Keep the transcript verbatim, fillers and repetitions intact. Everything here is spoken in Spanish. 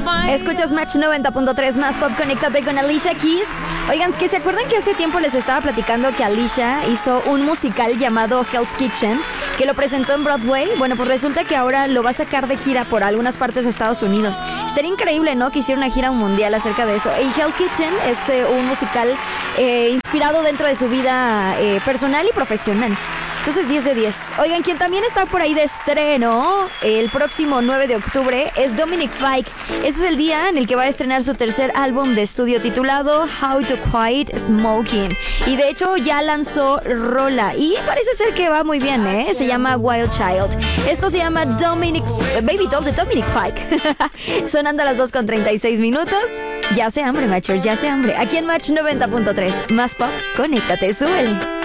Escuchas Match noventa punto tres más pop, conéctate con Alicia Keys. Oigan, ¿que se acuerdan que hace tiempo les estaba platicando que Alicia hizo un musical llamado Hell's Kitchen, que lo presentó en Broadway? Bueno, pues resulta que ahora lo va a sacar de gira por algunas partes de Estados Unidos. Estaría increíble, ¿no? Que hiciera una gira mundial acerca de eso. Y Hell's Kitchen es eh, un musical eh, inspirado dentro de su vida eh, personal y profesional. Entonces diez de diez. Oigan, quien también está por ahí de estreno el próximo nueve de octubre es Dominic Fike. Ese es el día en el que va a estrenar su tercer álbum de estudio titulado How to Quiet Smoking. Y de hecho ya lanzó rola y parece ser que va muy bien, ¿eh? Se llama Wild Child. Esto se llama Dominic... Baby Doll de Dominic Fike. Sonando a las dos con treinta y seis minutos. Ya se hambre, Matchers, ya se hambre. Aquí en Match noventa punto tres. Más pop, conéctate, súbele.